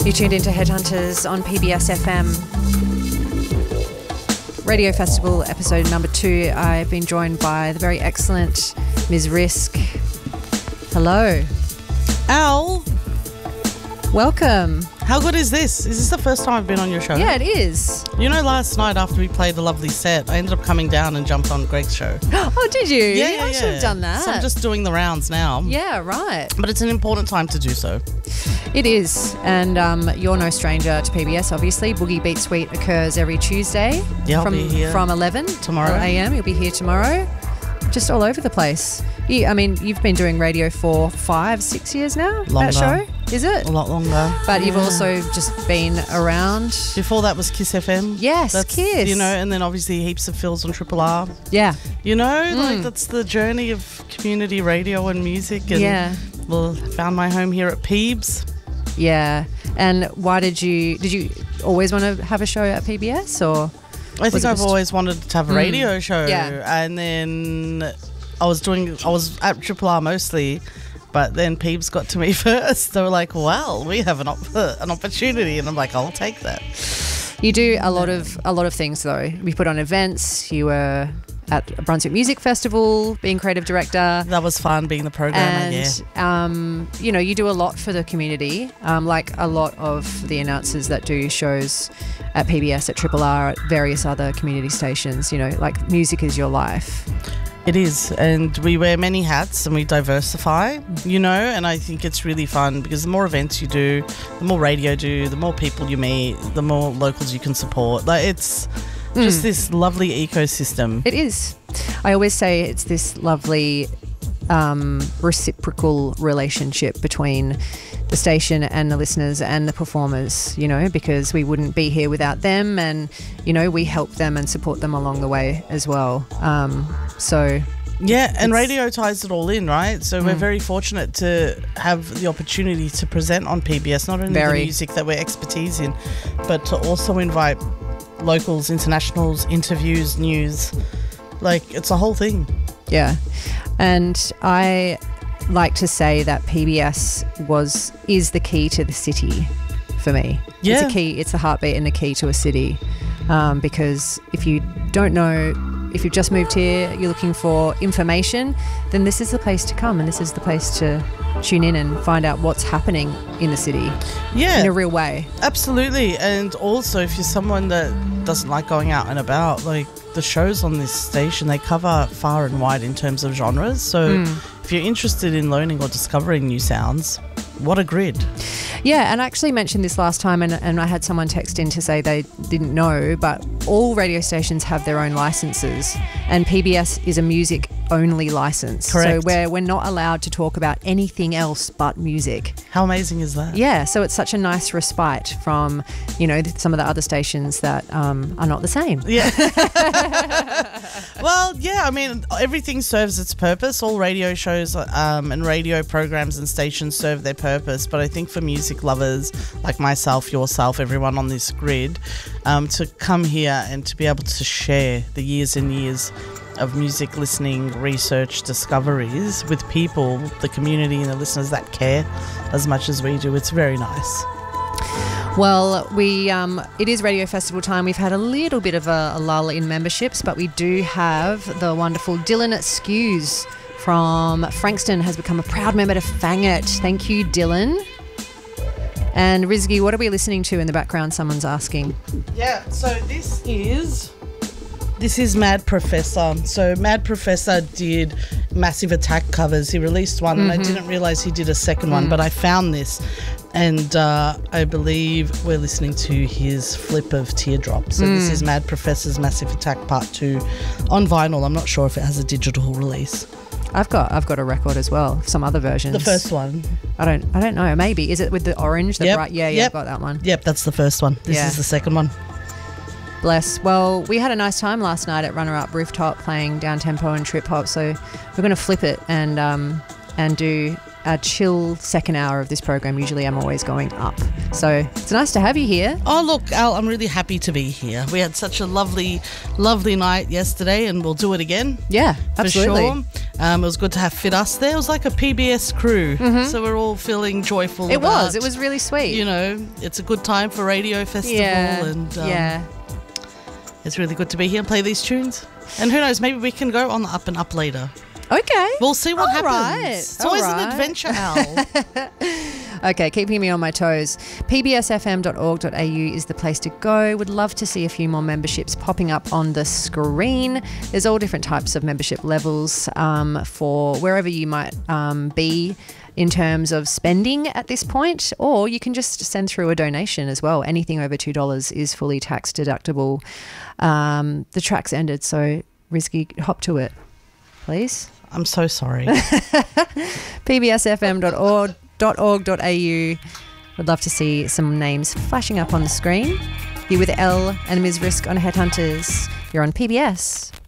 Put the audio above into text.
You tuned into Headhunters on PBS FM. Radio Festival episode number 2. I've been joined by the very excellent Ms. Risk. Hello. Al. Welcome. How good is this? Is this the first time I've been on your show? Yeah, it is. You know, last night after we played a lovely set, I ended up coming down and jumped on Greg's show. Oh, did you? Yeah. I should have done that. So I'm just doing the rounds now. Yeah, right. But it's an important time to do so. It is. And you're no stranger to PBS, obviously. Boogie Beat Suite occurs every Tuesday. Yeah, I'll be here from 11 tomorrow a.m. You'll be here tomorrow. Just all over the place. You've been doing radio for 5-6 years now? Longer. That show? Is it? A lot longer. But you've also just been around. Before that was Kiss FM. Yes, that's, Kiss. You know, and then obviously heaps of fills on Triple R. Yeah. You know, like that's the journey of community radio and music. And yeah. Well, found my home here at Peebs. Yeah. And why did you always want to have a show at PBS, or? I think I've always wanted to have a radio show. Yeah. And then I was at Triple R mostly, but then Peebs got to me first. They were like, well, we have an opportunity. And I'm like, I'll take that. You do a lot of things though. We put on events. You were at a Brunswick Music Festival being creative director. That was fun being the programmer, and, you do a lot for the community, like a lot of the announcers that do shows at PBS, at Triple R, at various other community stations, like music is your life. It is, and we wear many hats and we diversify, and I think it's really fun because the more events you do, the more radio you do, the more people you meet, the more locals you can support. Like it's just this lovely ecosystem. It is. I always say it's this lovely reciprocal relationship between the station and the listeners and the performers, because we wouldn't be here without them, and we help them and support them along the way as well. And radio ties it all in, right? So we're very fortunate to have the opportunity to present on PBS, not only the music that we're expertise in, but to also invite locals, internationals, interviews, news. Like, it's a whole thing. Yeah. And I like to say that PBS is the key to the city for me. Yeah. It's a key, it's the heartbeat and the key to a city. Because if you don't know, if you've just moved here, you're looking for information, then this is the place to come, and this is the place to tune in and find out what's happening in the city. Yeah. In a real way. Absolutely. And also, if you're someone that doesn't like going out and about, like the shows on this station, they cover far and wide in terms of genres. So if you're interested in learning or discovering new sounds, what a grid. Yeah, and I actually mentioned this last time, and I had someone text in to say they didn't know, but all radio stations have their own licenses, and PBS is a music-only license. Correct. So we're not allowed to talk about anything else but music. How amazing is that? Yeah, so it's such a nice respite from, some of the other stations that are not the same. Yeah. Well, yeah, I mean, everything serves its purpose. All radio shows and radio programs and stations serve their purpose, but I think for music lovers like myself, yourself, everyone on this grid, to come here and to be able to share the years and years of music listening, research, discoveries with people, the community and the listeners that care as much as we do, it's very nice. Well, it is Radio Festival time. We've had a little bit of a lull in memberships, but we do have the wonderful Dylan Skews from Frankston has become a proud member to Fang It. Thank you, Dylan. And Rizgi, what are we listening to in the background? Someone's asking. Yeah, so this is Mad Professor. So Mad Professor did Massive Attack covers. He released one and I didn't realise he did a second one, but I found this and I believe we're listening to his flip of Teardrop. So this is Mad Professor's Massive Attack Part 2 on vinyl. I'm not sure if it has a digital release. I've got a record as well, some other versions. The first one. I don't know. Maybe. Is it with the orange? The bright? Yeah, yep. I've got that one. Yep, that's the first one. This is the second one. Bless. Well, we had a nice time last night at Runner Up Rooftop playing down tempo and trip hop. So we're going to flip it and do a chill second hour of this program. Usually I'm always going up. So it's nice to have you here. Oh, look, Al, I'm really happy to be here. We had such a lovely, lovely night yesterday, and we'll do it again. Yeah, absolutely. For sure. It was good to have Fit Us there. It was like a PBS crew. So we're all feeling joyful. It was really sweet. You know, it's a good time for Radio Festival. And it's really good to be here and play these tunes. And who knows, maybe we can go on the Up and Up later. Okay. We'll see what happens. Right. It's always an adventure, Al. Okay, keeping me on my toes. pbsfm.org.au is the place to go. Would love to see a few more memberships popping up on the screen. There's all different types of membership levels for wherever you might be in terms of spending at this point, or you can just send through a donation as well. Anything over $2 is fully tax deductible. The track's ended, so Rizky, hop to it, please. I'm so sorry. pbsfm.org.au. Would love to see some names flashing up on the screen. You're with Elle and Ms. Risk on Headhunters. You're on PBS.